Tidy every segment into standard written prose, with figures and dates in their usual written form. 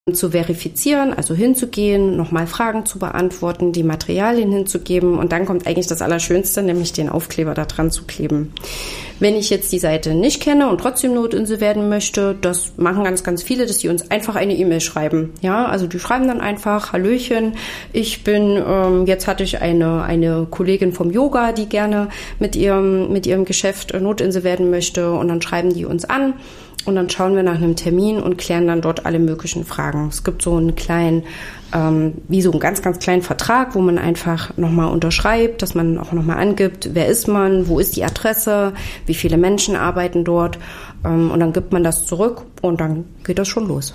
zu verifizieren, also hinzugehen, nochmal Fragen zu beantworten, die Materialien hinzugeben und dann kommt eigentlich das Allerschönste, nämlich den Aufkleber da dran zu kleben. Wenn ich jetzt die Seite nicht kenne und trotzdem Notinsel werden möchte, das machen ganz, ganz viele, dass die uns einfach eine E-Mail schreiben. Ja, also die schreiben dann einfach, Hallöchen, ich bin, jetzt hatte ich eine Kollegin vom Yoga, die gerne mit ihrem Geschäft Notinsel werden möchte und dann schreiben die uns an. Und dann schauen wir nach einem Termin und klären dann dort alle möglichen Fragen. Es gibt so einen kleinen, wie so einen ganz, ganz kleinen Vertrag, wo man einfach nochmal unterschreibt, dass man auch nochmal angibt, wer ist man, wo ist die Adresse, wie viele Menschen arbeiten dort. Und dann gibt man das zurück und dann geht das schon los.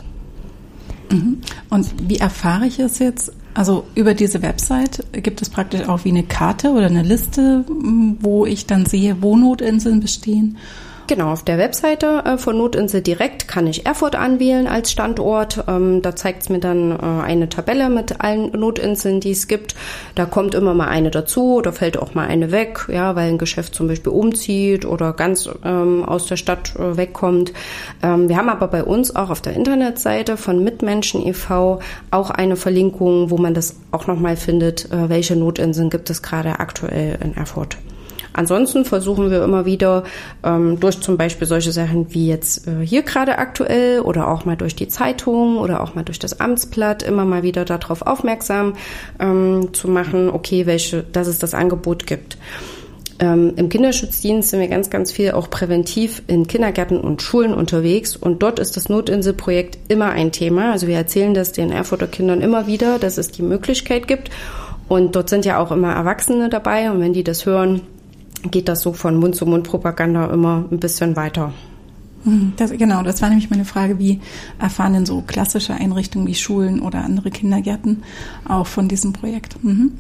Und wie erfahre ich es jetzt? Also über diese Website gibt es praktisch auch wie eine Karte oder eine Liste, wo ich dann sehe, wo Notinseln bestehen? Genau, auf der Webseite von Notinsel direkt kann ich Erfurt anwählen als Standort. Da zeigt es mir dann eine Tabelle mit allen Notinseln, die es gibt. Da kommt immer mal eine dazu oder fällt auch mal eine weg, ja, weil ein Geschäft zum Beispiel umzieht oder ganz aus der Stadt wegkommt. Wir haben aber bei uns auch auf der Internetseite von Mitmenschen e.V. auch eine Verlinkung, wo man das auch nochmal findet, welche Notinseln gibt es gerade aktuell in Erfurt. Ansonsten versuchen wir immer wieder durch zum Beispiel solche Sachen wie jetzt hier gerade aktuell oder auch mal durch die Zeitung oder auch mal durch das Amtsblatt immer mal wieder darauf aufmerksam zu machen, okay, dass es das Angebot gibt. Im Kinderschutzdienst sind wir ganz, ganz viel auch präventiv in Kindergärten und Schulen unterwegs und dort ist das Notinselprojekt immer ein Thema. Also wir erzählen das den Erfurter Kindern immer wieder, dass es die Möglichkeit gibt und dort sind ja auch immer Erwachsene dabei und wenn die das hören, geht das so von Mund-zu-Mund-Propaganda immer ein bisschen weiter. Das war nämlich meine Frage, wie erfahren denn so klassische Einrichtungen wie Schulen oder andere Kindergärten auch von diesem Projekt?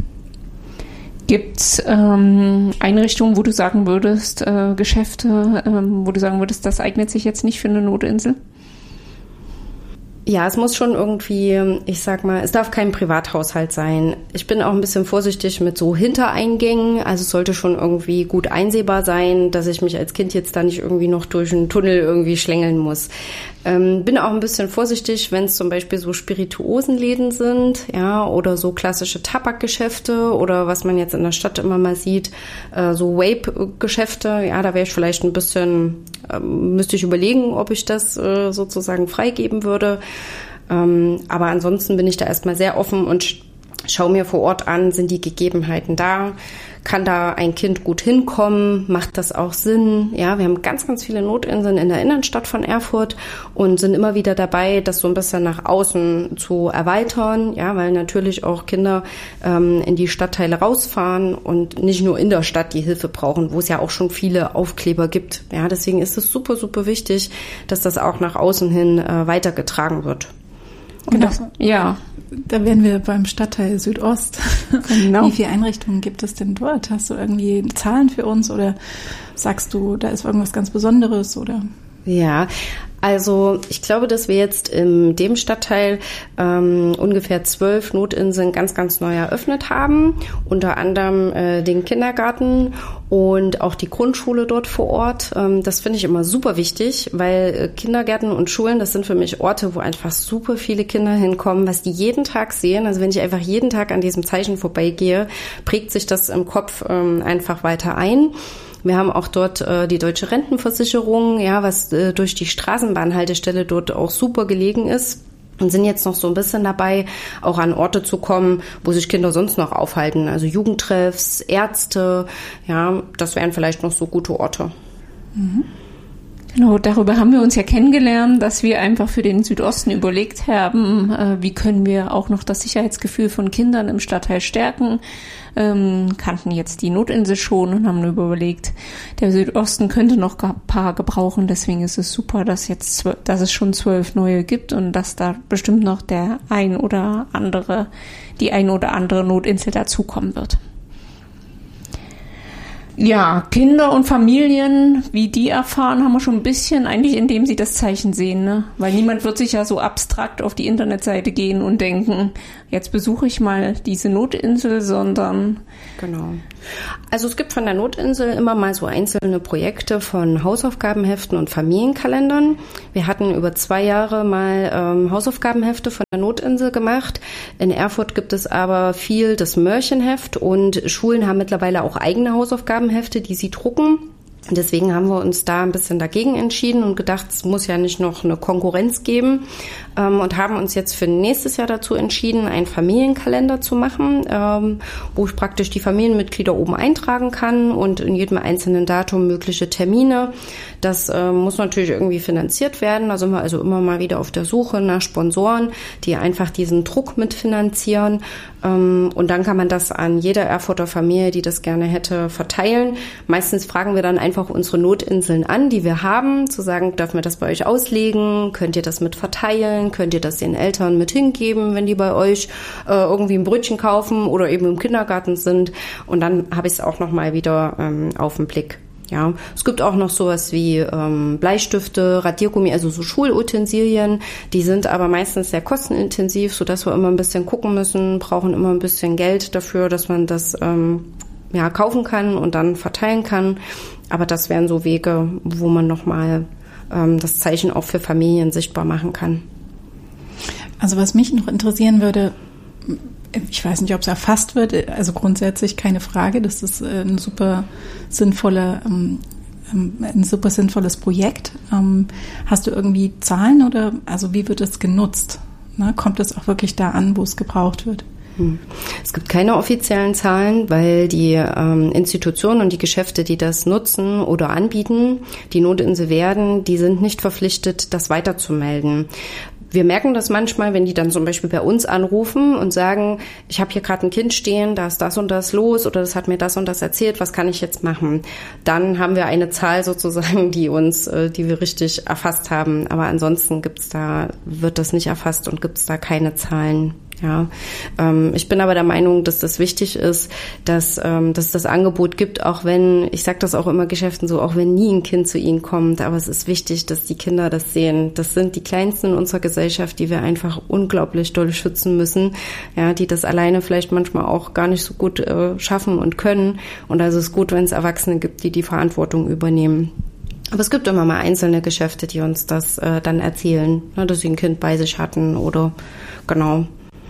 Gibt es Einrichtungen, wo du sagen würdest, Geschäfte, wo du sagen würdest, das eignet sich jetzt nicht für eine Notinsel? Ja, es muss schon irgendwie, ich sag mal, es darf kein Privathaushalt sein. Ich bin auch ein bisschen vorsichtig mit so Hintereingängen. Also es sollte schon irgendwie gut einsehbar sein, dass ich mich als Kind jetzt da nicht irgendwie noch durch einen Tunnel irgendwie schlängeln muss. Bin auch ein bisschen vorsichtig, wenn es zum Beispiel so Spirituosenläden sind, ja, oder so klassische Tabakgeschäfte oder was man jetzt in der Stadt immer mal sieht, so Vape-Geschäfte. Ja, da wäre ich vielleicht ein bisschen, müsste ich überlegen, ob ich das sozusagen freigeben würde. Aber ansonsten bin ich da erstmal sehr offen und schaue mir vor Ort an, sind die Gegebenheiten da? Kann da ein Kind gut hinkommen? Macht das auch Sinn? Ja, wir haben ganz, ganz viele Notinseln in der Innenstadt von Erfurt und sind immer wieder dabei, das so ein bisschen nach außen zu erweitern. Ja, weil natürlich auch Kinder in die Stadtteile rausfahren und nicht nur in der Stadt die Hilfe brauchen, wo es ja auch schon viele Aufkleber gibt. Ja, deswegen ist es super, super wichtig, dass das auch nach außen hin weitergetragen wird. Genau. Ja. Da wären wir beim Stadtteil Südost. Genau. Wie viele Einrichtungen gibt es denn dort? Hast du irgendwie Zahlen für uns oder sagst du, da ist irgendwas ganz Besonderes oder? Ja, also ich glaube, dass wir jetzt in dem Stadtteil ungefähr 12 Notinseln ganz, ganz neu eröffnet haben. Unter anderem den Kindergarten und auch die Grundschule dort vor Ort. Das finde ich immer super wichtig, weil Kindergärten und Schulen, das sind für mich Orte, wo einfach super viele Kinder hinkommen, was die jeden Tag sehen. Also wenn ich einfach jeden Tag an diesem Zeichen vorbeigehe, prägt sich das im Kopf einfach weiter ein. Wir haben auch dort die Deutsche Rentenversicherung, ja, was durch die Straßenbahnhaltestelle dort auch super gelegen ist. Und sind jetzt noch so ein bisschen dabei, auch an Orte zu kommen, wo sich Kinder sonst noch aufhalten. Also Jugendtreffs, Ärzte, ja, das wären vielleicht noch so gute Orte. Genau, darüber haben wir uns ja kennengelernt, dass wir einfach für den Südosten überlegt haben, wie können wir auch noch das Sicherheitsgefühl von Kindern im Stadtteil stärken. Kannten jetzt die Notinsel schon und haben überlegt, der Südosten könnte noch ein paar gebrauchen. Deswegen ist es super, dass es schon 12 neue gibt und dass da bestimmt noch die ein oder andere Notinsel dazukommen wird. Ja, Kinder und Familien, wie die erfahren, haben wir schon ein bisschen, eigentlich indem sie das Zeichen sehen, ne? Weil niemand wird sich ja so abstrakt auf die Internetseite gehen und denken, jetzt besuche ich mal diese Notinsel, sondern... Genau. Also es gibt von der Notinsel immer mal so einzelne Projekte von Hausaufgabenheften und Familienkalendern. Wir hatten über 2 Jahre mal Hausaufgabenhefte von der Notinsel gemacht. In Erfurt gibt es aber viel das Märchenheft und Schulen haben mittlerweile auch eigene Hausaufgabenhefte, die sie drucken. Deswegen haben wir uns da ein bisschen dagegen entschieden und gedacht, es muss ja nicht noch eine Konkurrenz geben, und haben uns jetzt für nächstes Jahr dazu entschieden, einen Familienkalender zu machen, wo ich praktisch die Familienmitglieder oben eintragen kann und in jedem einzelnen Datum mögliche Termine. Das muss natürlich irgendwie finanziert werden. Da sind wir also immer mal wieder auf der Suche nach Sponsoren, die einfach diesen Druck mitfinanzieren. Und dann kann man das an jeder Erfurter Familie, die das gerne hätte, verteilen. Meistens fragen wir dann einfach unsere Notinseln an, die wir haben, zu sagen, dürfen wir das bei euch auslegen? Könnt ihr das mit verteilen? Könnt ihr das den Eltern mit hingeben, wenn die bei euch irgendwie ein Brötchen kaufen oder eben im Kindergarten sind? Und dann habe ich es auch nochmal wieder auf den Blick. Ja, es gibt auch noch sowas wie Bleistifte, Radiergummi, also so Schulutensilien. Die sind aber meistens sehr kostenintensiv, sodass wir immer ein bisschen gucken müssen, brauchen immer ein bisschen Geld dafür, dass man das kaufen kann und dann verteilen kann. Aber das wären so Wege, wo man nochmal das Zeichen auch für Familien sichtbar machen kann. Also was mich noch interessieren würde, ich weiß nicht, ob es erfasst wird, also grundsätzlich keine Frage, das ist ein super sinnvolles Projekt. Hast du irgendwie Zahlen oder also wie wird es genutzt? Ne? Kommt es auch wirklich da an, wo es gebraucht wird? Es gibt keine offiziellen Zahlen, weil die Institutionen und die Geschäfte, die das nutzen oder anbieten, die Notinsel werden, die sind nicht verpflichtet, das weiterzumelden. Wir merken das manchmal, wenn die dann zum Beispiel bei uns anrufen und sagen, ich habe hier gerade ein Kind stehen, da ist das und das los oder das hat mir das und das erzählt, was kann ich jetzt machen? Dann haben wir eine Zahl sozusagen, die wir richtig erfasst haben. Aber ansonsten wird das nicht erfasst und gibt es da keine Zahlen. Ja, ich bin aber der Meinung, dass das wichtig ist, dass es das Angebot gibt, auch wenn, ich sage das auch immer Geschäften so, auch wenn nie ein Kind zu ihnen kommt, aber es ist wichtig, dass die Kinder das sehen. Das sind die Kleinsten in unserer Gesellschaft, die wir einfach unglaublich doll schützen müssen, ja, die das alleine vielleicht manchmal auch gar nicht so gut schaffen und können. Und also es ist gut, wenn es Erwachsene gibt, die die Verantwortung übernehmen. Aber es gibt immer mal einzelne Geschäfte, die uns das dann erzählen, ne, dass sie ein Kind bei sich hatten oder genau.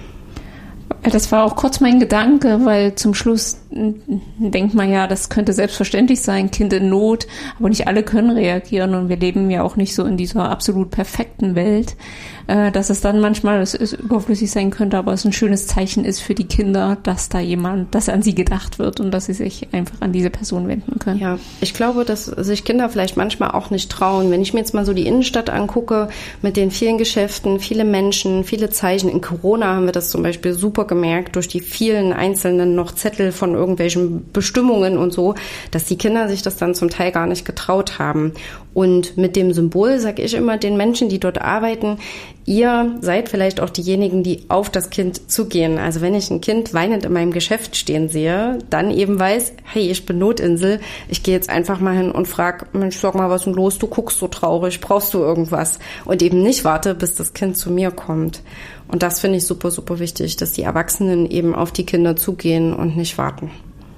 Das war auch kurz mein Gedanke, weil zum Schluss denkt man ja, das könnte selbstverständlich sein, Kind in Not, aber nicht alle können reagieren und wir leben ja auch nicht so in dieser absolut perfekten Welt, dass es dann manchmal überflüssig sein könnte, aber es ein schönes Zeichen ist für die Kinder, dass dass an sie gedacht wird und dass sie sich einfach an diese Person wenden können. Ja, ich glaube, dass sich Kinder vielleicht manchmal auch nicht trauen. Wenn ich mir jetzt mal so die Innenstadt angucke, mit den vielen Geschäften, viele Menschen, viele Zeichen. In Corona haben wir das zum Beispiel super gemerkt, durch die vielen einzelnen noch Zettel von irgendwelchen Bestimmungen und so, dass die Kinder sich das dann zum Teil gar nicht getraut haben. Und mit dem Symbol sage ich immer den Menschen, die dort arbeiten, ihr seid vielleicht auch diejenigen, die auf das Kind zugehen. Also wenn ich ein Kind weinend in meinem Geschäft stehen sehe, dann eben weiß, hey, ich bin Notinsel, ich gehe jetzt einfach mal hin und frage, Mensch, sag mal, was ist denn los? Du guckst so traurig, brauchst du irgendwas? Und eben nicht warte, bis das Kind zu mir kommt. Und das finde ich super, super wichtig, dass die Erwachsenen eben auf die Kinder zugehen und nicht warten.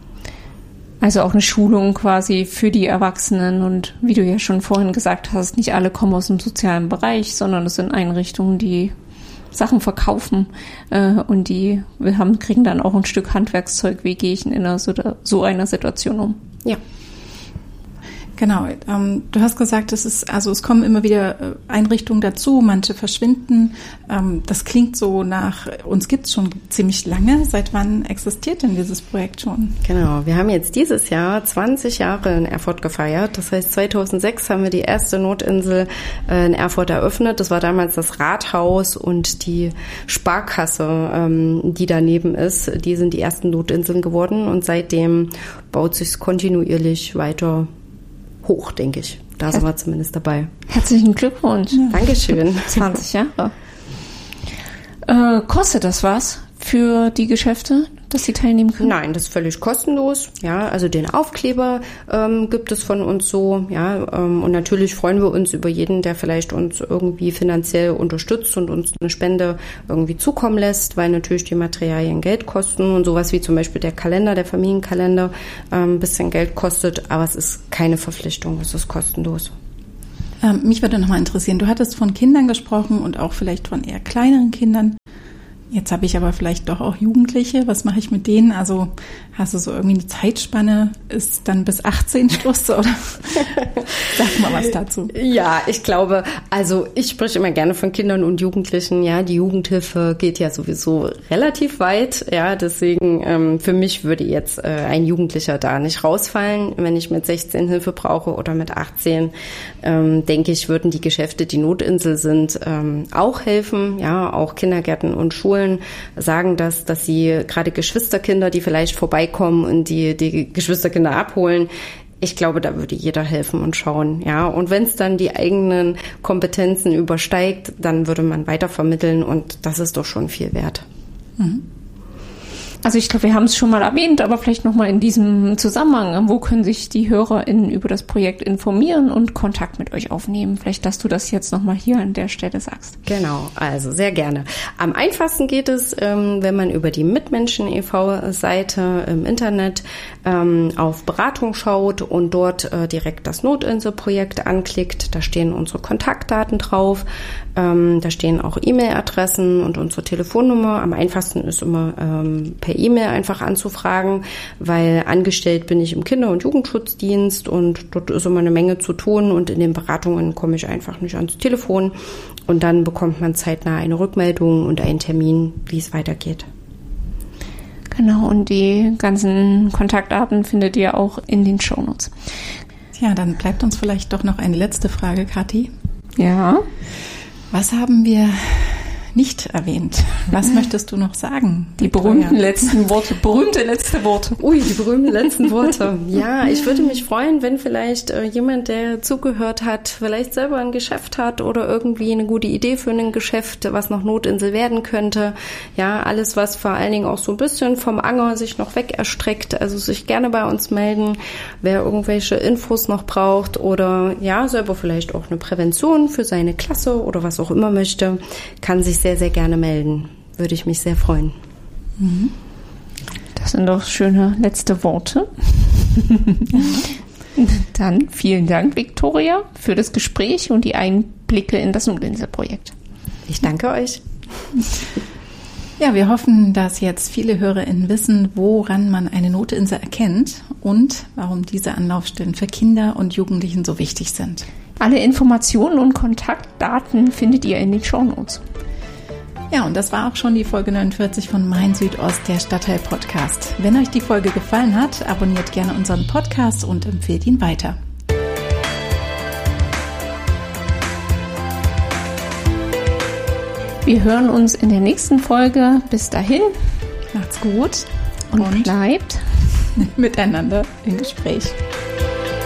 Also auch eine Schulung quasi für die Erwachsenen und wie du ja schon vorhin gesagt hast, nicht alle kommen aus dem sozialen Bereich, sondern es sind Einrichtungen, die Sachen verkaufen und kriegen dann auch ein Stück Handwerkszeug, wie gehe ich in so einer Situation um. Ja. Genau, du hast gesagt, es kommen immer wieder Einrichtungen dazu, manche verschwinden. Das klingt so nach, uns gibt's schon ziemlich lange. Seit wann existiert denn dieses Projekt schon? Genau, wir haben jetzt dieses Jahr 20 Jahre in Erfurt gefeiert. Das heißt, 2006 haben wir die erste Notinsel in Erfurt eröffnet. Das war damals das Rathaus und die Sparkasse, die daneben ist. Die sind die ersten Notinseln geworden und seitdem baut sich's kontinuierlich weiter hoch, denke ich. Da sind wir zumindest dabei. Herzlichen Glückwunsch. Ja. Dankeschön. 20 Jahre. Kostet das was für die Geschäfte? dass sie teilnehmen können? Nein, das ist völlig kostenlos. Ja, also den Aufkleber gibt es von uns so. Ja, und natürlich freuen wir uns über jeden, der vielleicht uns irgendwie finanziell unterstützt und uns eine Spende irgendwie zukommen lässt, weil natürlich die Materialien Geld kosten und sowas wie zum Beispiel der Kalender, der Familienkalender, ein bisschen Geld kostet, aber es ist keine Verpflichtung, es ist kostenlos. Mich würde nochmal interessieren, du hattest von Kindern gesprochen und auch vielleicht von eher kleineren Kindern. Jetzt habe ich aber vielleicht doch auch Jugendliche. Was mache ich mit denen? Also hast du so irgendwie eine Zeitspanne? Ist dann bis 18 Schluss oder? Sag mal was dazu. Ja, ich glaube, also ich spreche immer gerne von Kindern und Jugendlichen. Ja, die Jugendhilfe geht ja sowieso relativ weit. Ja, deswegen für mich würde jetzt ein Jugendlicher da nicht rausfallen. Wenn ich mit 16 Hilfe brauche oder mit 18, denke ich, würden die Geschäfte, die Notinsel sind, auch helfen. Ja, auch Kindergärten und Schulen sagen dass sie gerade Geschwisterkinder, die vielleicht vorbeikommen und die Geschwisterkinder abholen, ich glaube, da würde jeder helfen und schauen, ja. Und wenn es dann die eigenen Kompetenzen übersteigt, dann würde man weitervermitteln und das ist doch schon viel wert. Mhm. Also ich glaube, wir haben es schon mal erwähnt, aber vielleicht nochmal in diesem Zusammenhang. Wo können sich die HörerInnen über das Projekt informieren und Kontakt mit euch aufnehmen? Vielleicht, dass du das jetzt nochmal hier an der Stelle sagst. Genau, also sehr gerne. Am einfachsten geht es, wenn man über die Mitmenschen e.V.-Seite im Internet auf Beratung schaut und dort direkt das Notinsel-Projekt anklickt. Da stehen unsere Kontaktdaten drauf. Da stehen auch E-Mail-Adressen und unsere Telefonnummer. Am einfachsten ist immer per E-Mail einfach anzufragen, weil angestellt bin ich im Kinder- und Jugendschutzdienst und dort ist immer eine Menge zu tun und in den Beratungen komme ich einfach nicht ans Telefon und dann bekommt man zeitnah eine Rückmeldung und einen Termin, wie es weitergeht. Genau, und die ganzen Kontaktdaten findet ihr auch in den Shownotes. Ja, dann bleibt uns vielleicht doch noch eine letzte Frage, Kathi. Ja. Was haben wir nicht erwähnt? Was möchtest du noch sagen? Die berühmten letzten Worte, berühmte letzte Worte. Ui, die berühmten letzten Worte. Ja, ich würde mich freuen, wenn vielleicht jemand, der zugehört hat, vielleicht selber ein Geschäft hat oder irgendwie eine gute Idee für ein Geschäft, was noch Notinsel werden könnte. Ja, alles, was vor allen Dingen auch so ein bisschen vom Anger sich noch weg erstreckt, also sich gerne bei uns melden, wer irgendwelche Infos noch braucht oder ja, selber vielleicht auch eine Prävention für seine Klasse oder was auch immer möchte, kann sich sehr, sehr gerne melden. Würde ich mich sehr freuen. Das sind doch schöne letzte Worte. Dann vielen Dank, Viktoria, für das Gespräch und die Einblicke in das Notinsel-Projekt. Ich danke euch. Ja, wir hoffen, dass jetzt viele HörerInnen wissen, woran man eine Notinsel erkennt und warum diese Anlaufstellen für Kinder und Jugendlichen so wichtig sind. Alle Informationen und Kontaktdaten findet ihr in den Shownotes. Ja, und das war auch schon die Folge 49 von Mein Südost, der Stadtteil-Podcast. Wenn euch die Folge gefallen hat, abonniert gerne unseren Podcast und empfehlt ihn weiter. Wir hören uns in der nächsten Folge. Bis dahin. Macht's gut und bleibt miteinander im Gespräch.